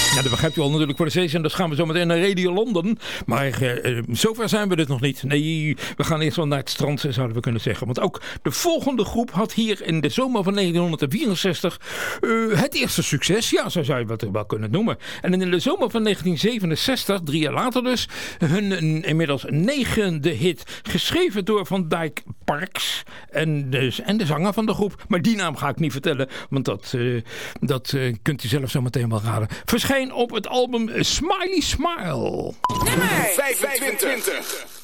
Ja, dat begrijpt u al natuurlijk voor de zeezenders gaan we zo meteen naar Radio Londen. Maar zover zijn we dus nog niet. Nee, we gaan eerst wel naar het strand, zouden we kunnen zeggen. Want ook de volgende groep had hier in de zomer van 1964 het eerste succes. Ja, zo zou je het wel kunnen noemen. En in de zomer van 1967, 3 jaar later dus, hun inmiddels 9e hit. Geschreven door Van Dyke Parks en de zanger van de groep. Maar die naam ga ik niet vertellen, want dat kunt u zelf zo meteen wel raden. Verscheen op het album Smiley Smile. Nummer 25.